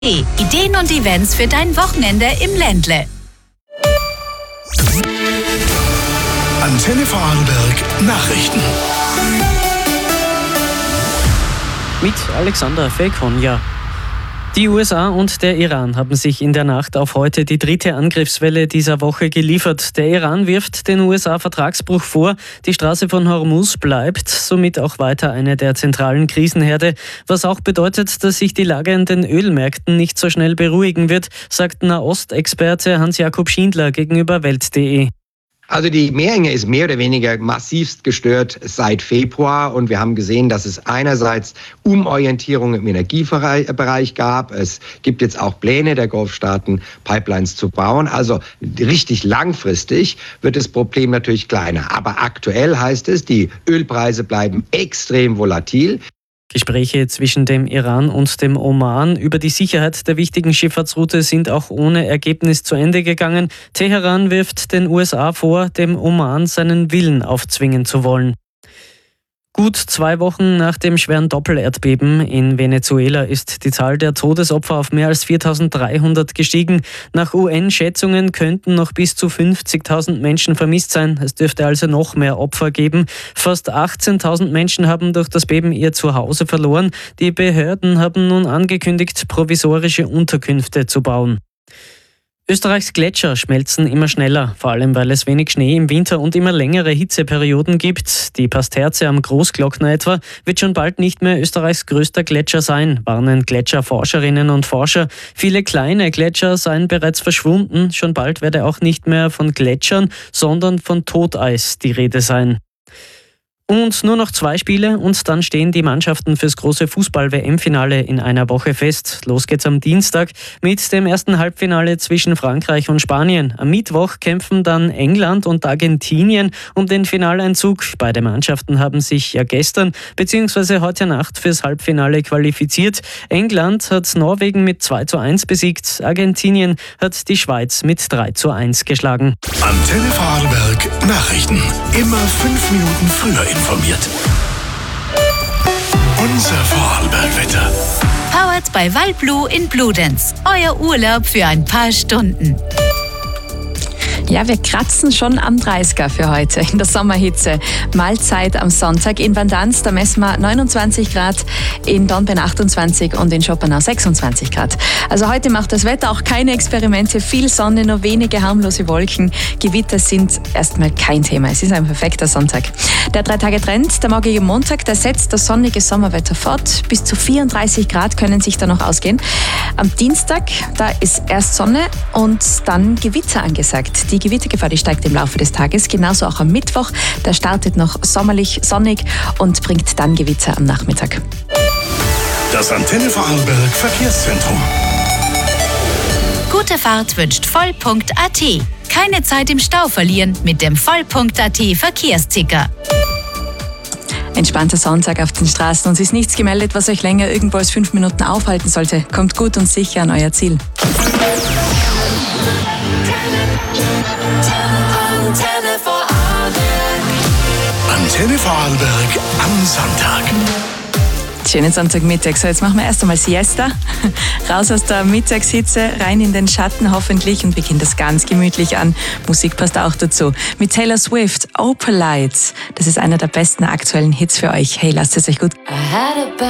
Ideen und Events für dein Wochenende im Ländle. Antenne Vorarlberg Nachrichten. Mit Alexander Felkonja. Die USA und der Iran haben sich in der Nacht auf heute die dritte Angriffswelle dieser Woche geliefert. Der Iran wirft den USA Vertragsbruch vor. Die Straße von Hormuz bleibt somit auch weiter eine der zentralen Krisenherde, was auch bedeutet, dass sich die Lage an den Ölmärkten nicht so schnell beruhigen wird, sagt Nahostexperte Hans-Jakob Schindler gegenüber Welt.de. Also die Meerenge ist mehr oder weniger massivst gestört seit Februar und wir haben gesehen, dass es einerseits Umorientierung im Energiebereich gab. Es gibt jetzt auch Pläne der Golfstaaten, Pipelines zu bauen. Also richtig langfristig wird das Problem natürlich kleiner. Aber aktuell heißt es, die Ölpreise bleiben extrem volatil. Gespräche zwischen dem Iran und dem Oman über die Sicherheit der wichtigen Schifffahrtsroute sind auch ohne Ergebnis zu Ende gegangen. Teheran wirft den USA vor, dem Oman seinen Willen aufzwingen zu wollen. Gut 2 Wochen nach dem schweren Doppelerdbeben in Venezuela ist die Zahl der Todesopfer auf mehr als 4.300 gestiegen. Nach UN-Schätzungen könnten noch bis zu 50.000 Menschen vermisst sein. Es dürfte also noch mehr Opfer geben. Fast 18.000 Menschen haben durch das Beben ihr Zuhause verloren. Die Behörden haben nun angekündigt, provisorische Unterkünfte zu bauen. Österreichs Gletscher schmelzen immer schneller, vor allem weil es wenig Schnee im Winter und immer längere Hitzeperioden gibt. Die Pasterze am Großglockner etwa wird schon bald nicht mehr Österreichs größter Gletscher sein, warnen Gletscherforscherinnen und Forscher. Viele kleine Gletscher seien bereits verschwunden, schon bald werde auch nicht mehr von Gletschern, sondern von Toteis die Rede sein. Und nur noch 2 Spiele und dann stehen die Mannschaften fürs große Fußball-WM-Finale in einer Woche fest. Los geht's am Dienstag mit dem ersten Halbfinale zwischen Frankreich und Spanien. Am Mittwoch kämpfen dann England und Argentinien um den Finaleinzug. Beide Mannschaften haben sich ja gestern bzw. heute Nacht fürs Halbfinale qualifiziert. England hat Norwegen mit 2:1 besiegt. Argentinien hat die Schweiz mit 3:1 geschlagen. Antenne Vorarlberg Nachrichten. Immer 5 Minuten früher informiert. Unser Vorarlberg-Wetter. Powered by Waldblue in Bludenz. Euer Urlaub für ein paar Stunden. Ja, wir kratzen schon am 30er für heute in der Sommerhitze. Mahlzeit am Sonntag in Vandanz, da messen wir 29 Grad, in Dornbirn 28 und in Schopenau 26 Grad. Also heute macht das Wetter auch keine Experimente, viel Sonne, nur wenige harmlose Wolken. Gewitter sind erstmal kein Thema, es ist ein perfekter Sonntag. Der 3-Tage-Trend, der morgige Montag, der setzt das sonnige Sommerwetter fort. Bis zu 34 Grad können sich da noch ausgehen. Am Dienstag, da ist erst Sonne und dann Gewitter angesagt. Die Gewittergefahr, die steigt im Laufe des Tages, genauso auch am Mittwoch. Der startet noch sommerlich, sonnig und bringt dann Gewitter am Nachmittag. Das Antenne Vorarlberg Verkehrszentrum. Gute Fahrt wünscht Voll.at. Keine Zeit im Stau verlieren mit dem Voll.at Verkehrsticker. Entspannter Sonntag auf den Straßen. Uns ist nichts gemeldet, was euch länger irgendwo als 5 Minuten aufhalten sollte. Kommt gut und sicher an euer Ziel. Antenne Vorarlberg am Sonntag. Schönen Sonntagmittag. So, jetzt machen wir erst einmal Siesta. Raus aus der Mittagshitze, rein in den Schatten hoffentlich und beginnt das ganz gemütlich an. Musik passt auch dazu. Mit Taylor Swift, Opal Lights. Das ist einer der besten aktuellen Hits für euch. Hey, lasst es euch gut.